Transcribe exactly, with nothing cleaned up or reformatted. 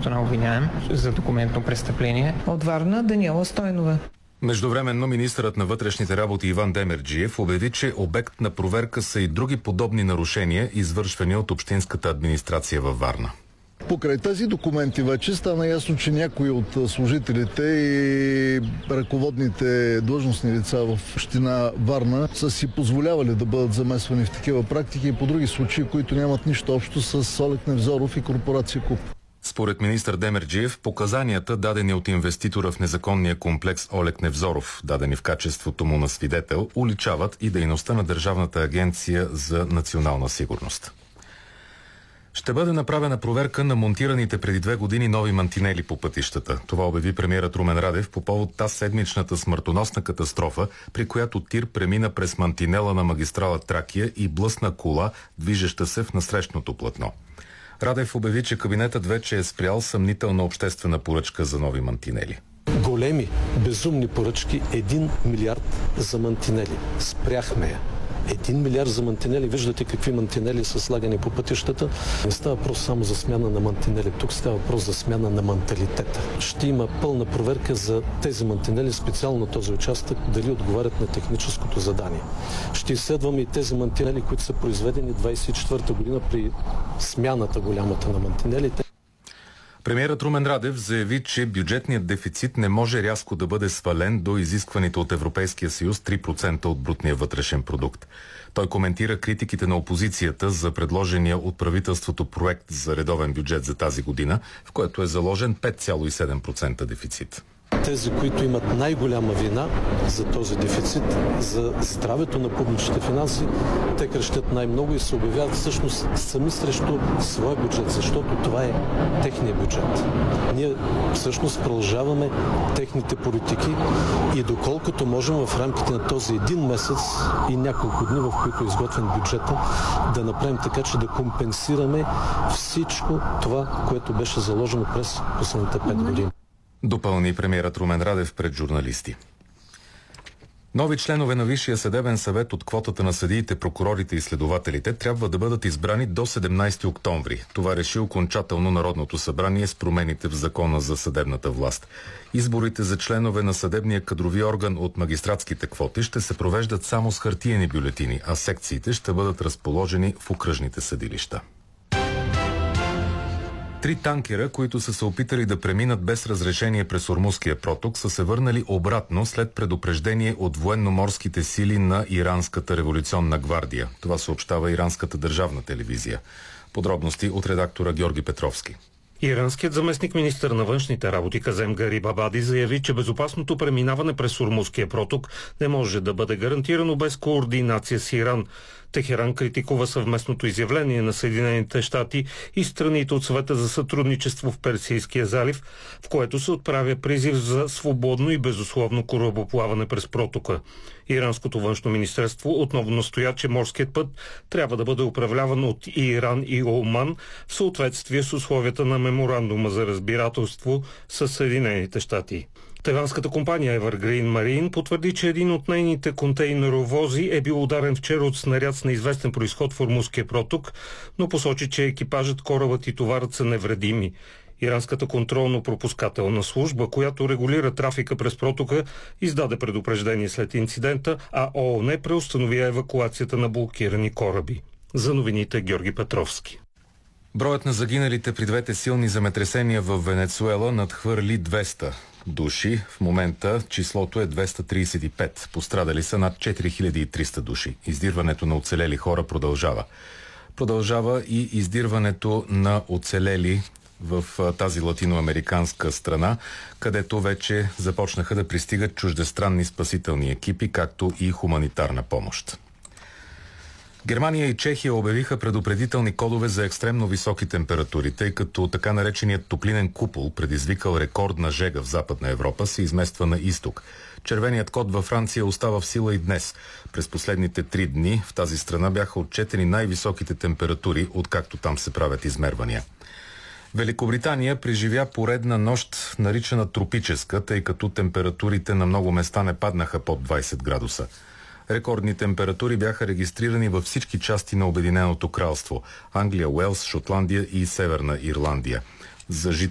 имуществото на обвиняем за документно престъпление. От Варна Даниела Стойнова. Междувременно министърът на вътрешните работи Иван Демерджиев обяви, че обект на проверка са и други подобни нарушения, извършвани от общинската администрация във Варна. Покрай тези документи вече стана ясно, че някои от служителите и ръководните длъжностни лица в община Варна са си позволявали да бъдат замесвани в такива практики и по други случаи, които нямат нищо общо с Олег Невзоров и корпорация КУП. Според министър Демерджиев, показанията, дадени от инвеститора в незаконния комплекс Олег Невзоров, дадени в качеството му на свидетел, уличават и дейността на Държавната агенция за национална сигурност. Ще бъде направена проверка на монтираните преди две години нови мантинели по пътищата. Това обяви премиерът Румен Радев по повод тази седмичната смъртоносна катастрофа, при която тир премина през мантинела на магистрала Тракия и блъсна кола, движеща се в насрещното платно. Радев обяви, че кабинетът вече е спрял съмнителна обществена поръчка за нови мантинели. Големи, безумни поръчки, един милиард за мантинели. Спряхме я. Един милиард за мантинели. Виждате какви мантинели са слагани по пътищата. Не става въпрос само за смяна на мантинели. Тук става въпрос за смяна на менталитета. Ще има пълна проверка за тези мантинели, специално на този участък, дали отговарят на техническото задание. Ще изследваме и тези мантинели, които са произведени двадесет и четвърта година при смяната голямата на мантинелите. Премиерът Румен Радев заяви, че бюджетният дефицит не може рязко да бъде свален до изискваните от Европейския съюз три процента от брутния вътрешен продукт. Той коментира критиките на опозицията за предложения от правителството проект за редовен бюджет за тази година, в което е заложен пет цяло и седем процента дефицит. Тези, които имат най-голяма вина за този дефицит, за здравето на публичните финанси, те крещят най-много и се обявяват всъщност сами срещу своя бюджет, защото това е техния бюджет. Ние всъщност продължаваме техните политики и доколкото можем в рамките на този един месец и няколко дни, в които е изготвен бюджета, да направим така, че да компенсираме всичко това, което беше заложено през последните пет години. Допълни премиерът Румен Радев пред журналисти. Нови членове на Висшия съдебен съвет от квотата на съдиите, прокурорите и следователите трябва да бъдат избрани до седемнадесети октомври. Това реши окончателно Народното събрание с промените в Закона за съдебната власт. Изборите за членове на съдебния кадрови орган от магистратските квоти ще се провеждат само с хартиени бюлетини, а секциите ще бъдат разположени в окръжните съдилища. Три танкера, които са се опитали да преминат без разрешение през Ормузския проток, са се върнали обратно след предупреждение от военноморските сили на Иранската революционна гвардия. Това съобщава Иранската държавна телевизия. Подробности от редактора Георги Петровски. Иранският заместник министър на външните работи Казем Гарибабади заяви, че безопасното преминаване през Ормузския проток не може да бъде гарантирано без координация с Иран. Техеран критикува съвместното изявление на Съединените щати и страните от Съвета за сътрудничество в Персийския залив, в което се отправя призив за свободно и безусловно корабоплаване през протока. Иранското външно министерство отново настоя, че морският път трябва да бъде управляван от Иран и Оман в съответствие с условията на меморандума за разбирателство с Съединените щати. Тайванската компания Evergreen Marine потвърди, че един от нейните контейнеровози е бил ударен вчера от снаряд с неизвестен произход в Ормузския проток, но посочи, че екипажът, корабът и товарът са невредими. Иранската контролно-пропускателна служба, която регулира трафика през протока, издаде предупреждение след инцидента, а ООН преустанови евакуацията на блокирани кораби. За новините Георги Петровски. Броят на загиналите при двете силни земетресения в Венецуела надхвърли двеста души. В момента числото е двеста тридесет и пет. Пострадали са над четири хиляди и триста души. Издирването на оцелели хора продължава. Продължава и издирването на оцелели в тази латиноамериканска страна, където вече започнаха да пристигат чуждестранни спасителни екипи, както и хуманитарна помощ. Германия и Чехия обявиха предупредителни кодове за екстремно високи температури, тъй като така нареченият топлинен купол, предизвикал рекордна жега в Западна Европа, се измества на изток. Червеният код във Франция остава в сила и днес. През последните три дни в тази страна бяха отчетени най-високите температури, откакто там се правят измервания. Великобритания преживя поредна нощ, наричана тропическа, тъй като температурите на много места не паднаха под двадесет градуса. Рекордни температури бяха регистрирани във всички части на Обединеното кралство – Англия, Уелс, Шотландия и Северна Ирландия. За